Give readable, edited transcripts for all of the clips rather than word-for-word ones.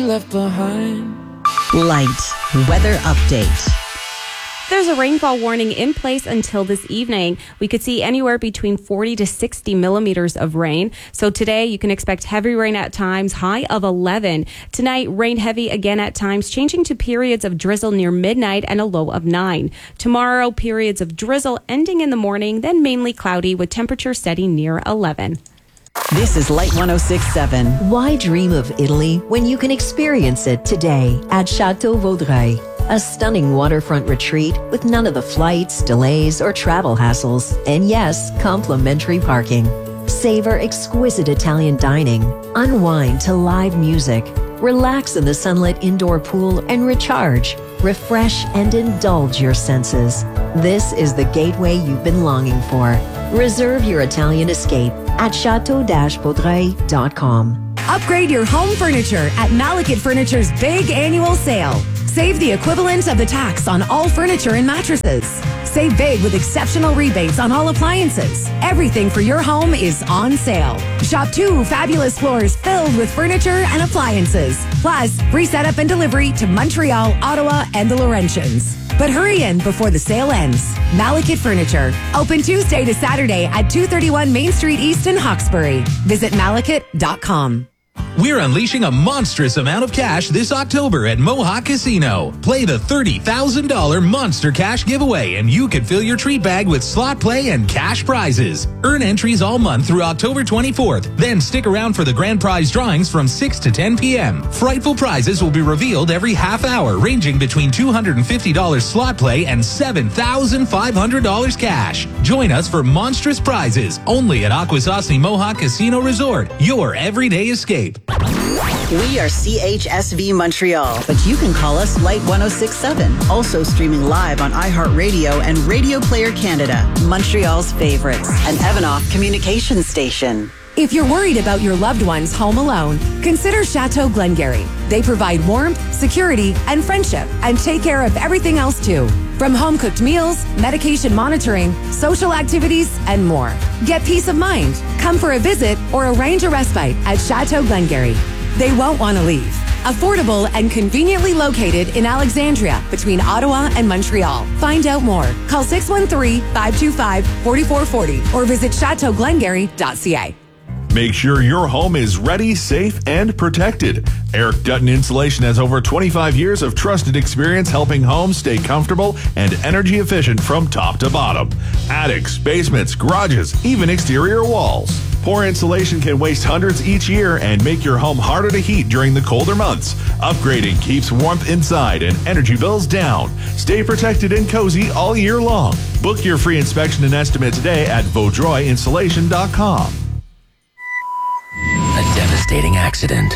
left behind. Light weather update. There's a rainfall warning in place until this evening. We could see anywhere between 40 to 60 millimeters of rain. So today you can expect heavy rain at times, high of 11. Tonight, rain heavy again at times, changing to periods of drizzle near midnight and a low of 9. Tomorrow, periods of drizzle ending in the morning, then mainly cloudy with temperature setting near 11. This is Light 106.7. Why dream of Italy when you can experience it today at Chateau Vaudreuil? A stunning waterfront retreat with none of the flights, delays, or travel hassles. And yes, complimentary parking. Savor exquisite Italian dining. Unwind to live music. Relax in the sunlit indoor pool and recharge. Refresh and indulge your senses. This is the gateway you've been longing for. Reserve your Italian escape at chateau-vaudreuil.com. Upgrade your home furniture at Malekith Furniture's big annual sale. Save the equivalent of the tax on all furniture and mattresses. Save big with exceptional rebates on all appliances. Everything for your home is on sale. Shop 2 fabulous floors filled with furniture and appliances. Plus, free setup and delivery to Montreal, Ottawa, and the Laurentians. But hurry in before the sale ends. Malekith Furniture. Open Tuesday to Saturday at 231 Main Street East in Hawkesbury. Visit malekith.com. We're unleashing a monstrous amount of cash this October at Mohawk Casino. Play the $30,000 Monster Cash giveaway and you can fill your treat bag with slot play and cash prizes. Earn entries all month through October 24th. Then stick around for the grand prize drawings from 6 to 10 p.m. Frightful prizes will be revealed every half hour, ranging between $250 slot play and $7,500 cash. Join us for monstrous prizes only at Akwesasne Mohawk Casino Resort, your everyday escape. We are CHSV Montreal, but you can call us Light 106.7. Also streaming live on iHeartRadio and Radio Player Canada, Montreal's favorites, an Evanoff communication station. If you're worried about your loved ones home alone, consider Chateau Glengarry. They provide warmth, security, and friendship, and take care of everything else too. From home-cooked meals, medication monitoring, social activities, and more. Get peace of mind. Come for a visit or arrange a respite at Chateau Glengarry. They won't want to leave. Affordable and conveniently located in Alexandria between Ottawa and Montreal. Find out more. Call 613-525-4440 or visit chateauglengarry.ca. Make sure your home is ready, safe, and protected. Eric Dutton Insulation has over 25 years of trusted experience helping homes stay comfortable and energy efficient from top to bottom. Attics, basements, garages, even exterior walls. Poor insulation can waste hundreds each year and make your home harder to heat during the colder months. Upgrading keeps warmth inside and energy bills down. Stay protected and cozy all year long. Book your free inspection and estimate today at vaudreuilinsulation.com. A devastating accident.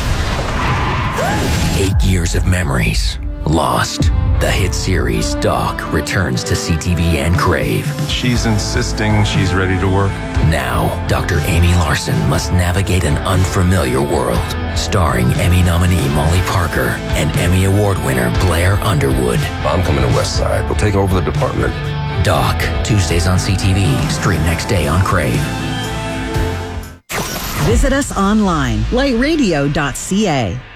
8 years of memories lost. The hit series Doc returns to CTV and Crave. She's insisting she's ready to work. Now, Dr. Amy Larson must navigate an unfamiliar world. Starring Emmy nominee Molly Parker and Emmy Award winner Blair Underwood. I'm coming to West Side. We'll take over the department. Doc, Tuesdays on CTV. Stream next day on Crave. Visit us online, lightradio.ca.